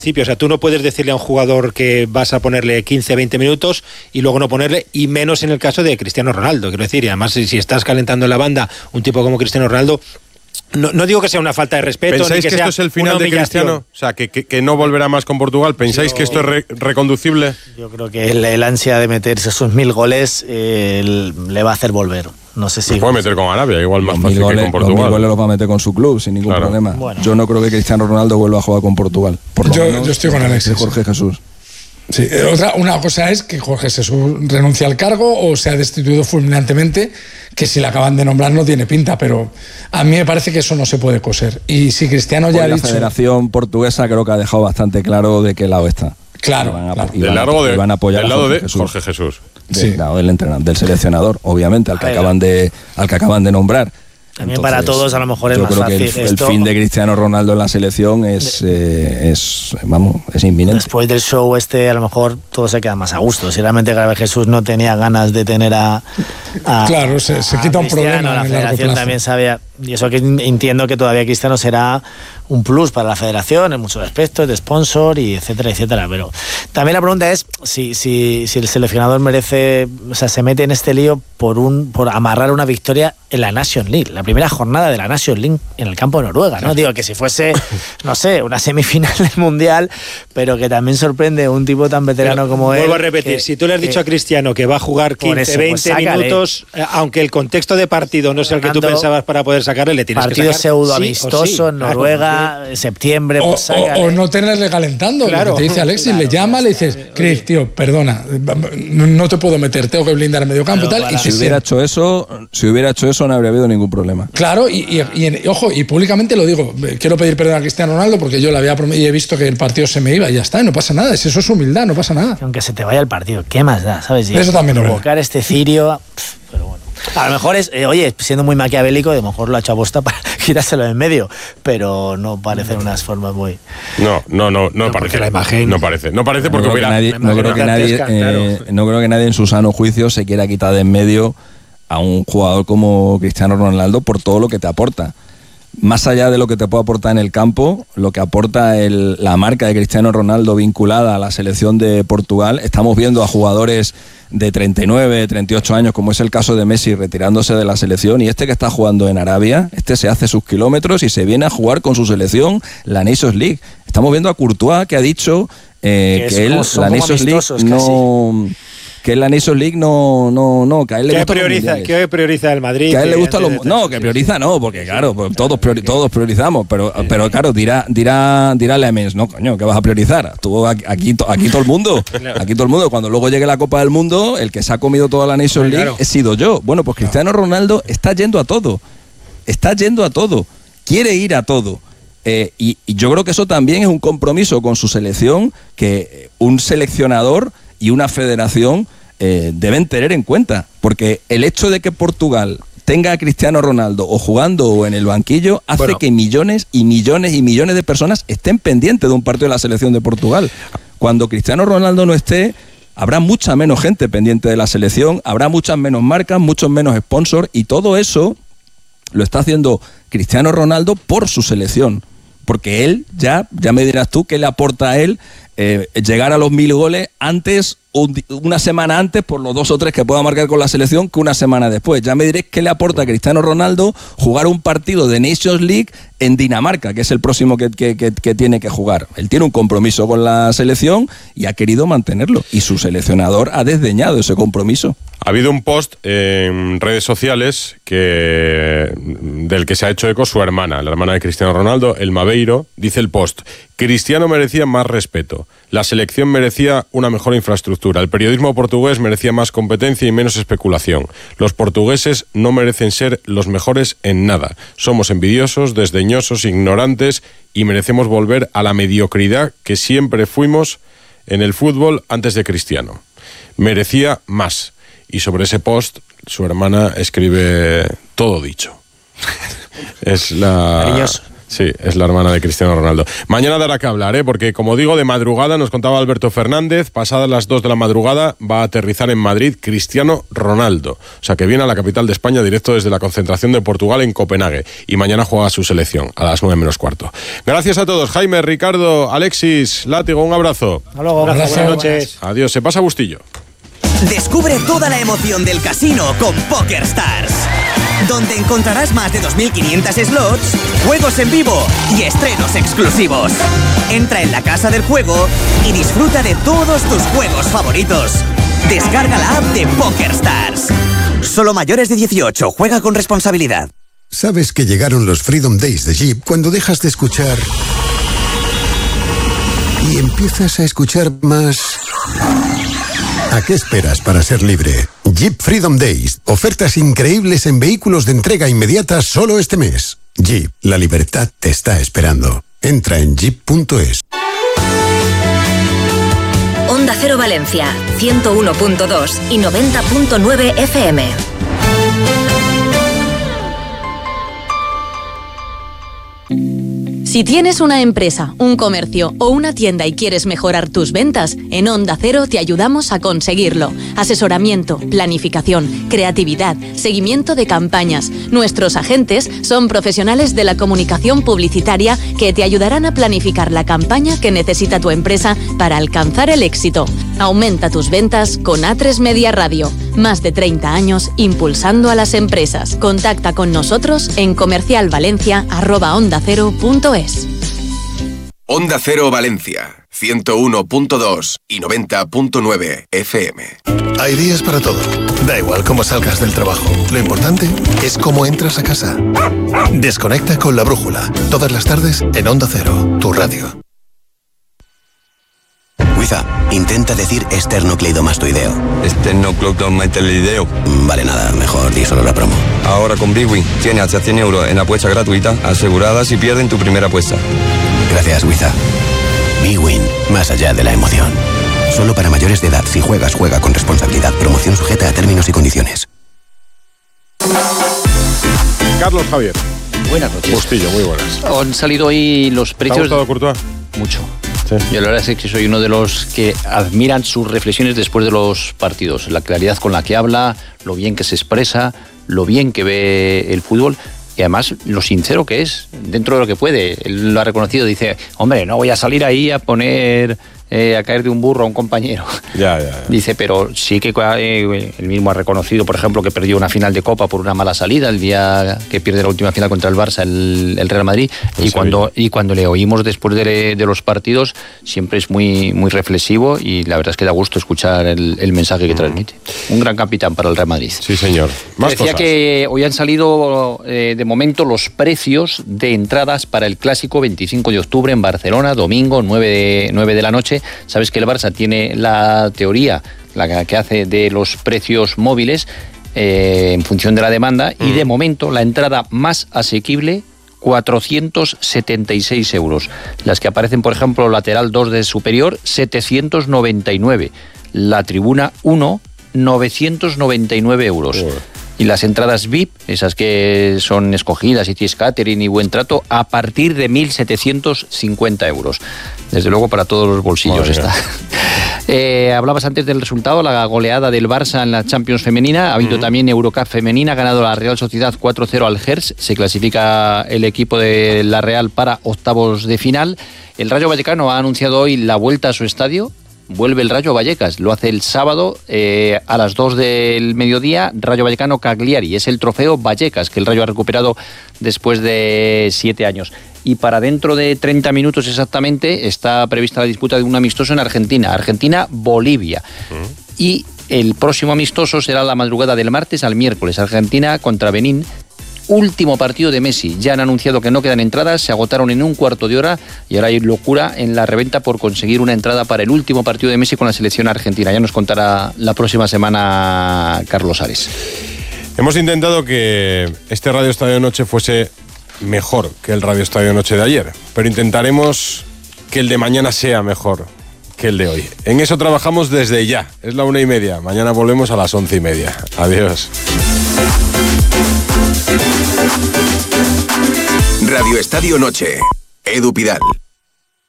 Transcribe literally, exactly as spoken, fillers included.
O sea, tú no puedes decirle a un jugador que vas a ponerle quince, veinte minutos y luego no ponerle, y menos en el caso de Cristiano Ronaldo, quiero decir, y además si, si estás calentando en la banda un tipo como Cristiano Ronaldo, no, no digo que sea una falta de respeto. ¿Pensáis ni que, que sea esto es el final de Cristiano? O sea, que, que, que no volverá más con Portugal. ¿Pensáis yo, que esto es re, reconducible? Yo creo que el, el ansia de meterse esos mil goles eh, el, le va a hacer volver. No sé si... Se puede meter con Arabia, igual más fácil goles, que con Portugal. Los mil goles los va a meter con su club, sin ningún claro. problema. Bueno. Yo no creo que Cristiano Ronaldo vuelva a jugar con Portugal. Por lo yo, menos, yo estoy con Alexis. Jorge Jesús. Sí, otra, una cosa es que Jorge Jesús renuncie al cargo o sea destituido fulminantemente, que si le acaban de nombrar no tiene pinta, pero a mí me parece que eso no se puede coser. Y si Cristiano ya pues ha la dicho... La Federación Portuguesa creo que ha dejado bastante claro de qué lado está. Claro, van a, claro. Del lado de, van a apoyar del lado Jorge de Jesús. Jorge Jesús. Del, sí. lado del entrenador, del seleccionador, obviamente, al que acaban de, al que acaban de nombrar. También Entonces, para todos a lo mejor es yo más creo fácil. Que el, esto, el fin de Cristiano Ronaldo en la selección es, eh, es, vamos, es inminente. Después del show este, a lo mejor todo se queda más a gusto. Si realmente Gabriel Jesús no tenía ganas de tener a... a claro, se, se quita un problema. La federación también sabía... Y eso que entiendo que todavía Cristiano será un plus para la federación en muchos aspectos, de sponsor y etcétera, etcétera. Pero también la pregunta es si, si, si el seleccionador merece, o sea, se mete en este lío por un por amarrar una victoria en la Nations League, la primera jornada de la Nations League en el campo de Noruega, ¿no? Digo, que si fuese, no sé, una semifinal del Mundial, pero que también sorprende un tipo tan veterano pero, como él. Vuelvo a repetir, que, si tú le has dicho que, a Cristiano que va a jugar quince, eso, veinte pues minutos, aunque el contexto de partido no sea el que tú pensabas para poder sacarle, le tienes partido que sacar. Partido pseudo amistoso sí, sí, en Noruega, claro, septiembre, o, pues o, o no tenerle calentando, claro, lo que te dice Alexis, claro, le llama, le dices, Chris, tío, perdona, no te puedo meter, tengo que blindar el medio campo claro, y tal. Y si hubiera hecho eso, si hubiera hecho eso no habría habido ningún problema. Claro, y, y, y, y ojo, y públicamente lo digo, quiero pedir perdón a Cristiano Ronaldo porque yo le había prometido y he visto que el partido se me iba y ya está, y no pasa nada, eso es humildad, no pasa nada. Aunque se te vaya el partido, ¿qué más da? ¿Sabes? Y eso también provocar no este cirio, pff, pero bueno. A lo mejor es, eh, oye, siendo muy maquiavélico, a lo mejor lo ha hecho a bosta para quitárselo en medio, pero no parecen unas formas muy... No, no, no, no, no parece. La imagen... No parece, no parece porque no hubiera... Nadie, no, creo que nadie, eh, no creo que nadie en su sano juicio se quiera quitar de en medio a un jugador como Cristiano Ronaldo por todo lo que te aporta. Más allá de lo que te puede aportar en el campo, lo que aporta el, la marca de Cristiano Ronaldo vinculada a la selección de Portugal, estamos viendo a jugadores de treinta y nueve, treinta y ocho años, como es el caso de Messi, retirándose de la selección, y este que está jugando en Arabia, este se hace sus kilómetros y se viene a jugar con su selección la Nations League. Estamos viendo a Courtois, que ha dicho eh, que, que él, la Nations League no... Casi. Que la Nations League no, no, no, que a él le gusta prioriza, los que prioriza el Madrid. Que a él le gusta los no, que prioriza no, porque claro, pues todos priori, todos priorizamos, pero pero claro, dirá dirá dirá Lemens, no coño, ¿qué vas a priorizar? Tú aquí aquí, aquí todo el mundo, aquí todo el mundo, cuando luego llegue la Copa del Mundo, el que se ha comido toda la Nations League claro. he sido yo. Bueno, pues Cristiano Ronaldo está yendo a todo. Está yendo a todo. Quiere ir a todo. Eh, y, y yo creo que eso también es un compromiso con su selección que un seleccionador y una federación eh, deben tener en cuenta, porque el hecho de que Portugal tenga a Cristiano Ronaldo o jugando o en el banquillo hace bueno. que millones y millones y millones de personas estén pendientes de un partido de la selección de Portugal. Cuando Cristiano Ronaldo no esté, habrá mucha menos gente pendiente de la selección, habrá muchas menos marcas, muchos menos sponsors, y todo eso lo está haciendo Cristiano Ronaldo por su selección. Porque él, ya, ya me dirás tú, ¿qué le aporta a él eh, llegar a los mil goles antes, un, una semana antes, por los dos o tres que pueda marcar con la selección, que una semana después? Ya me diréis qué le aporta a Cristiano Ronaldo jugar un partido de Nations League en Dinamarca, que es el próximo que, que, que, que tiene que jugar. Él tiene un compromiso con la selección y ha querido mantenerlo. Y su seleccionador ha desdeñado ese compromiso. Ha habido un post en redes sociales que del que se ha hecho eco su hermana, la hermana de Cristiano Ronaldo, El Maveiro. Dice el post: Cristiano merecía más respeto, la selección merecía una mejor infraestructura, el periodismo portugués merecía más competencia y menos especulación. Los portugueses no merecen ser los mejores en nada. Somos envidiosos, desdeñosos, ignorantes y merecemos volver a la mediocridad que siempre fuimos en el fútbol antes de Cristiano. Merecía más. Y sobre ese post, su hermana escribe todo dicho. Es la... Cariñoso. Sí, es la hermana de Cristiano Ronaldo. Mañana dará que hablar, ¿eh? Porque como digo, de madrugada, nos contaba Alberto Fernández, pasadas las dos de la madrugada va a aterrizar en Madrid Cristiano Ronaldo. O sea, que viene a la capital de España directo desde la concentración de Portugal en Copenhague. Y mañana juega su selección a las nueve menos cuarto. Gracias a todos. Jaime, Ricardo, Alexis, Látigo, un abrazo. Hasta luego. Gracias, buenas noches. Adiós, se pasa Bustillo. Descubre toda la emoción del casino con PokerStars, donde encontrarás más de dos mil quinientos slots, juegos en vivo y estrenos exclusivos. Entra en la casa del juego y disfruta de todos tus juegos favoritos. Descarga la app de PokerStars. Solo mayores de dieciocho, juega con responsabilidad. Sabes que llegaron los Freedom Days de Jeep cuando dejas de escuchar y empiezas a escuchar más. ¿A qué esperas para ser libre? Jeep Freedom Days. Ofertas increíbles en vehículos de entrega inmediata solo este mes. Jeep, la libertad te está esperando. Entra en jeep punto es. Onda Cero Valencia, ciento uno punto dos y noventa punto nueve F M. Si tienes una empresa, un comercio o una tienda y quieres mejorar tus ventas, en Onda Cero te ayudamos a conseguirlo. Asesoramiento, planificación, creatividad, seguimiento de campañas. Nuestros agentes son profesionales de la comunicación publicitaria que te ayudarán a planificar la campaña que necesita tu empresa para alcanzar el éxito. Aumenta tus ventas con A tres Media Radio. Más de treinta años impulsando a las empresas. Contacta con nosotros en comercialvalencia arroba onda cero punto es. Onda Cero Valencia, ciento uno punto dos y noventa punto nueve F M. Hay días para todo. Da igual cómo salgas del trabajo. Lo importante es cómo entras a casa. Desconecta con La Brújula. Todas las tardes en Onda Cero, tu radio. Wiza, intenta decir esternocleidomastoideo. Esternocleidomastoideo. Vale, nada, mejor di solo la promo. Ahora con Bwin tienes hasta cien euros en apuesta gratuita asegurada si pierden tu primera apuesta. Gracias, Wiza. Bwin, más allá de la emoción. Solo para mayores de edad. Si juegas, juega con responsabilidad. Promoción sujeta a términos y condiciones. Carlos Javier. Buenas noches. Bustillo, muy buenas. Han salido hoy los precios... ¿Te ha gustado Courtois? Mucho. Sí. Yo la verdad es que soy uno de los que admiran sus reflexiones después de los partidos. La claridad con la que habla, lo bien que se expresa, lo bien que ve el fútbol y además lo sincero que es dentro de lo que puede. Él lo ha reconocido, dice, hombre, no voy a salir ahí a poner... Eh, a caer de un burro a un compañero. Ya, ya, ya. Dice, pero sí que eh, él mismo ha reconocido, por ejemplo, que perdió una final de Copa por una mala salida el día que pierde la última final contra el Barça, el, el Real Madrid. No y, cuando, y cuando le oímos después de, de los partidos, siempre es muy, muy reflexivo y la verdad es que da gusto escuchar el, el mensaje que transmite. Un gran capitán para el Real Madrid. Sí, señor. Más Decía cosas. Que hoy han salido eh, de momento los precios de entradas para el Clásico veinticinco de octubre en Barcelona, domingo, nueve de, nueve de la noche. Sabes que el Barça tiene la teoría, la que hace de los precios móviles eh, en función de la demanda mm. y de momento la entrada más asequible, cuatrocientos setenta y seis euros. Las que aparecen, por ejemplo, lateral dos de superior, setecientos noventa y nueve. La tribuna uno, novecientos noventa y nueve euros. Oh. Y las entradas V I P, esas que son escogidas y tienes catering y buen trato, a partir de mil setecientos cincuenta euros. Desde luego para todos los bolsillos está. Eh, hablabas antes del resultado, la goleada del Barça en la Champions femenina. Ha habido uh-huh. también Eurocup femenina, ha ganado la Real Sociedad cuatro cero al Gers. Se clasifica el equipo de la Real para octavos de final. El Rayo Vallecano ha anunciado hoy la vuelta a su estadio. Vuelve el Rayo Vallecas, lo hace el sábado eh, a las dos del mediodía, Rayo Vallecano Cagliari, es el trofeo Vallecas que el Rayo ha recuperado después de siete años. Y para dentro de treinta minutos exactamente está prevista la disputa de un amistoso en Argentina, Argentina-Bolivia. Uh-huh. Y el próximo amistoso será la madrugada del martes al miércoles, Argentina contra Benín. Último partido de Messi. Ya han anunciado que no quedan entradas, se agotaron en un cuarto de hora y ahora hay locura en la reventa por conseguir una entrada para el último partido de Messi con la selección argentina. Ya nos contará la próxima semana Carlos Ares. Hemos intentado que este Radio Estadio Noche fuese mejor que el Radio Estadio Noche de ayer, pero intentaremos que el de mañana sea mejor que el de hoy. En eso trabajamos desde ya. Es la una y media. Mañana volvemos a las once y media. Adiós. Radio Estadio Noche. Edu Pidal.